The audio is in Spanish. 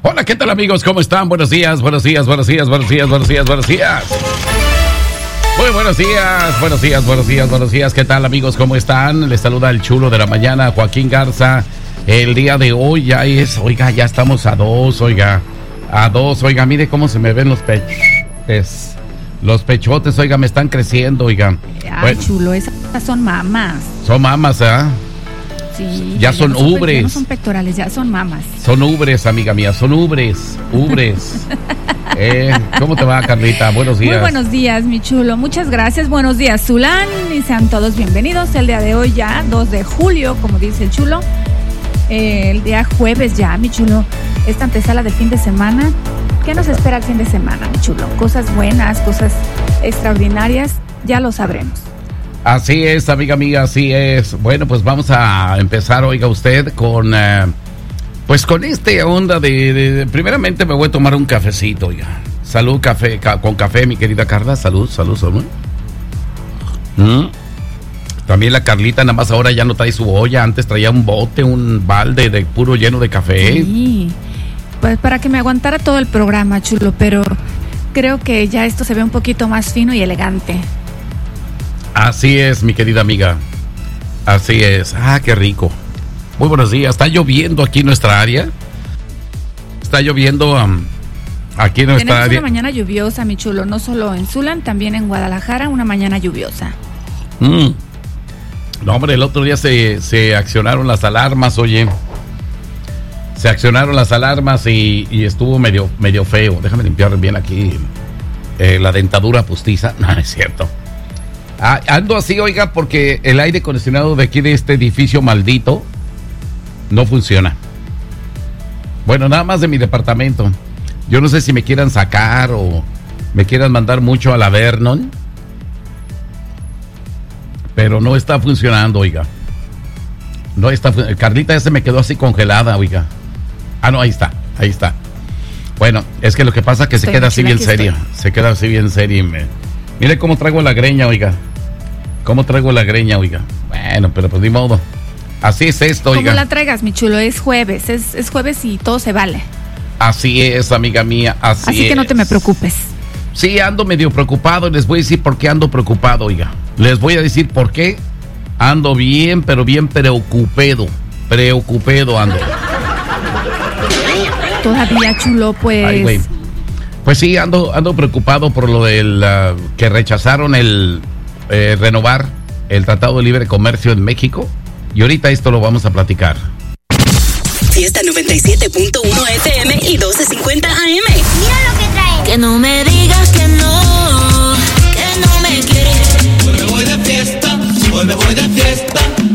Hola, ¿qué tal amigos? ¿Cómo están? Buenos días, buenos días, buenos días, buenos días, buenos días, buenos días. Muy buenos días, buenos días, buenos días, buenos días. ¿Qué tal amigos? ¿Cómo están? Les saluda el chulo de la mañana, Joaquín Garza. El día de hoy ya es, oiga, ya estamos a 2, oiga. A 2, oiga, mire cómo se me ven los pechos. Los pechotes, oiga, me están creciendo, oiga. Ay, bueno, chulo, esas son mamas. Son mamas, ¿ah? Sí. Ya son ubres. Ya no son pectorales, ya son mamas. Son ubres, amiga mía, son ubres. ¿Cómo te va, Carlita? Buenos días. Muy buenos días, mi chulo. Muchas gracias. Buenos días, Zulán. Y sean todos bienvenidos. El día de hoy ya, 2 de julio, como dice el chulo. El día jueves ya, mi chulo. Esta antesala del fin de semana. ¿Qué nos espera el fin de semana, mi chulo? Cosas buenas, cosas extraordinarias, ya lo sabremos. Así es, amiga mía, así es. Bueno, pues vamos a empezar, oiga usted, con este onda de primeramente me voy a tomar un cafecito, oiga. Salud, café, con café, mi querida Carla. Salud. También la Carlita, nada más ahora ya no trae su olla. Antes traía un bote, un balde de puro lleno de café. Sí, pues para que me aguantara todo el programa, chulo, pero creo que ya esto se ve un poquito más fino y elegante. Así es, mi querida amiga. Así es. Ah, qué rico. Muy buenos días. ¿Está lloviendo aquí en nuestra área? Está lloviendo aquí en nuestra área. Tenemos una mañana lluviosa, mi chulo. No solo en Zulán, también en Guadalajara, una mañana lluviosa. No, hombre, el otro día se accionaron las alarmas, oye. Se accionaron las alarmas y estuvo medio feo. Déjame limpiar bien aquí la dentadura postiza. No, es cierto. Ando así, oiga, porque el aire acondicionado de aquí de este edificio maldito no funciona. Bueno, nada más de mi departamento. Yo no sé si me quieran sacar o me quieran mandar mucho a la Vernon, pero no está funcionando, oiga. No está. Carlita ya se me quedó así congelada, oiga. No, ahí está. Bueno, es que lo que pasa es que se queda así bien seria. Se queda así bien seria. Mire cómo traigo la greña, oiga. Bueno, pero pues ni modo. Así es esto, oiga. Como la traigas, mi chulo, es jueves. Es jueves y todo se vale. Así es, amiga mía, así es. Que no te me preocupes. Sí, ando medio preocupado. Les voy a decir por qué ando preocupado, oiga. Les voy a decir por qué. Ando bien, pero bien preocupado ando. Todavía, chulo, pues. Ay, güey. Pues sí, ando preocupado por lo del que rechazaron el renovar el Tratado de Libre Comercio en México. Y ahorita esto lo vamos a platicar. Fiesta 97.1 FM y 1250 AM. Mira lo que trae. Que no me digas que no me quieres. Hoy me voy de fiesta,